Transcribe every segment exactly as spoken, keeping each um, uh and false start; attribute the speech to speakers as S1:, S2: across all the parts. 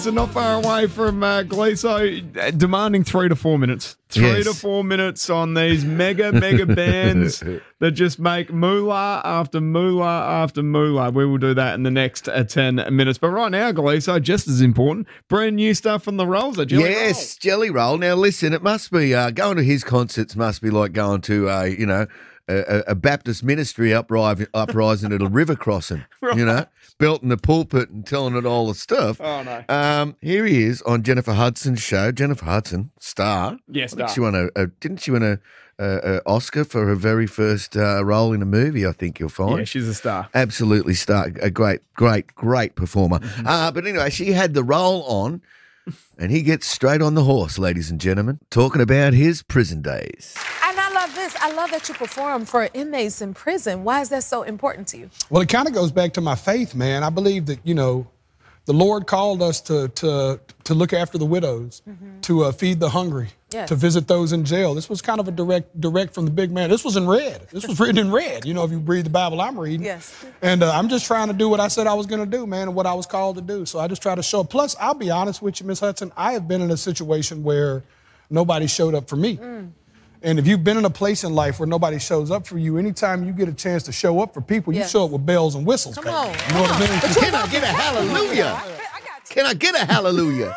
S1: So not far away from uh, Gleeso, demanding three to four minutes. Three
S2: Yes.
S1: to four minutes on these mega, mega bands that just make moolah after moolah after moolah. We will do that in the next uh, ten minutes. But right now, Gleeso, just as important, brand new stuff from the Rolls. A Jelly
S2: Yes, Jelly Roll. Now, listen, it must be, uh, going to his concerts must be like going to, uh, you know, a, a Baptist ministry upri- uprising at a river crossing, you know, belting the pulpit and telling it all the stuff.
S1: Oh, no.
S2: Um, here he is on Jennifer Hudson's show. Jennifer Hudson, star.
S1: Yes,
S2: Didn't
S1: star.
S2: she won a, a didn't she win a, a, a Oscar for her very first uh, role in a movie? I think you'll find.
S1: Yeah, she's a star.
S2: Absolutely star. A great, great, great performer.
S1: Mm-hmm.
S2: Uh, but anyway, she had the role on, and he gets straight on the horse, ladies and gentlemen, talking about his prison days.
S3: And I love this. I love that you perform for inmates in prison. Why is that so important to you?
S4: Well, it kind of goes back to my faith, man. I believe that, you know, the Lord called us to to to look after the widows, to uh, feed the hungry,
S3: Yes.
S4: to visit those in jail. This was kind of a direct direct from the big man. This was in red. This was written in red, you know, if you read the Bible I'm reading.
S3: Yes.
S4: And uh, I'm just trying to do what I said I was going to do, man, and what I was called to do. So I just try to show up. Plus, I'll be honest with you, Miss Hudson, I have been in a situation where nobody showed up for me. And if you've been in a place in life where nobody shows up for you, anytime you get a chance to show up for people,
S3: Yes.
S4: you show up with bells and whistles,
S3: Come
S4: baby.
S3: on.
S4: You know what I mean?
S2: Can I get a hallelujah? Can I get a hallelujah?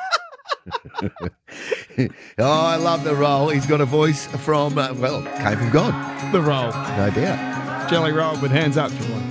S2: Oh, I love the role. He's got a voice from, uh, well, came from God,
S1: The Roll.
S2: no doubt.
S1: Jelly Roll with hands up, Jordan.